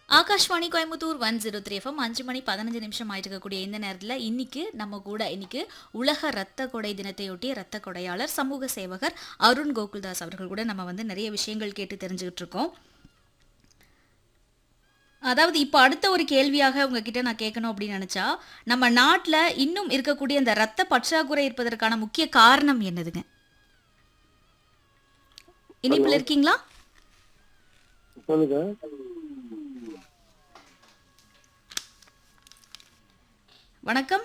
Akashvani Coimbatore 103 FM 5 மணி 15 நிமிஷம் ஆயிட்டு இருக்கக்கூடிய இந்த நேரத்தில் இன்னைக்கு உலக ரத்த கொடை தினத்தையொட்டி ரத்த கொடையாளர் சமூக சேவகர் அருண் கோகுல்தாஸ் அவர்கள் கூட நம்ம நிறைய விஷயங்கள் கேட்டு தெரிஞ்சுக்கிட்டு இருக்கோம். அதாவது இப்போ அடுத்த ஒரு கேள்வியாக உங்ககிட்ட நான் கேட்கணும் அப்படின்னு நினைச்சா, நம்ம நாட்டில் இன்னும் இருக்கக்கூடிய இந்த ரத்த பற்றாக்குறை இருப்பதற்கான முக்கிய காரணம் என்னதுங்க? இனிப்பில் இருக்கீங்களா? சொல்லுங்க. வணக்கம்.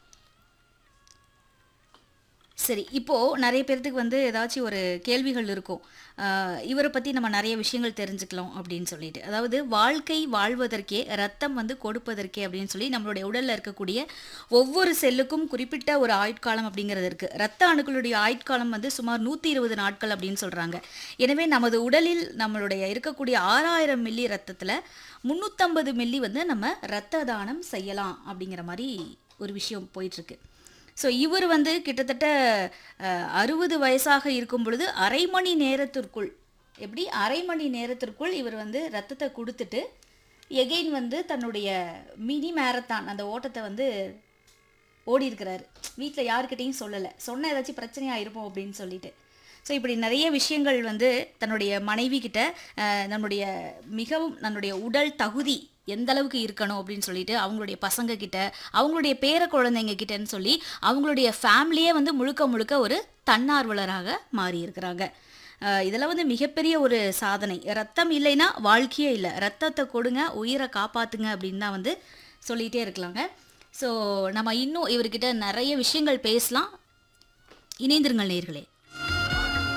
சரி, இப்போ நிறைய பேர்த்துக்கு ஏதாச்சும் ஒரு கேள்விகள் இருக்கும். இவரை பற்றி நம்ம நிறைய விஷயங்கள் தெரிஞ்சுக்கலாம் அப்படின்னு சொல்லிட்டு, அதாவது வாழ்க்கை வாழ்வதற்கே ரத்தம் கொடுப்பதற்கே அப்படின்னு சொல்லி நம்மளுடைய உடலில் இருக்கக்கூடிய ஒவ்வொரு செல்லுக்கும் குறிப்பிட்ட ஒரு ஆயுட்காலம் அப்படிங்கிறது இருக்குது. ரத்த அணுக்களுடைய ஆயுட்காலம் சுமார் 120 நாட்கள் அப்படின்னு சொல்கிறாங்க. எனவே நமது உடலில் நம்மளுடைய இருக்கக்கூடிய 6000 மில்லி ரத்தத்தில் 350 மில்லி நம்ம ரத்த தானம் செய்யலாம் அப்படிங்கிற மாதிரி ஒரு விஷயம் போயிட்டுருக்கு. ஸோ இவர் கிட்டத்தட்ட 60 வயசாக இருக்கும் பொழுது அரை மணி நேரத்திற்குள் இவர் ரத்தத்தை கொடுத்துட்டு எகெயின் தன்னுடைய மினி மேரத்தான் அந்த ஓட்டத்தை ஓடி இருக்கிறாரு. வீட்டில் யாருக்கிட்டையும் சொல்லலை, சொன்ன ஏதாச்சும் பிரச்சனையாக இருப்போம் அப்படின்னு சொல்லிட்டு. ஸோ இப்படி நிறைய விஷயங்கள் தன்னுடைய மனைவி கிட்ட நம்மளுடைய உடல் தகுதி எந்த அளவுக்கு இருக்கணும் அப்படின்னு சொல்லிட்டு அவங்களுடைய பசங்க கிட்ட, அவங்களுடைய பேர குழந்தைங்க கிட்டன்னு சொல்லி அவங்களுடைய ஃபேமிலியே முழுக்க ஒரு தன்னார்வலராக மாறி இருக்கிறாங்க. இதெல்லாம் மிகப்பெரிய ஒரு சாதனை. ரத்தம் இல்லைன்னா வாழ்க்கையே இல்லை. ரத்தத்தை கொடுங்க, உயிரை காப்பாற்றுங்க அப்படின்னு தான் சொல்லிகிட்டே இருக்கலாங்க. ஸோ நம்ம இன்னும் இவர்கிட்ட நிறைய விஷயங்கள் பேசலாம். இணைந்திருங்கள் நேயர்களே.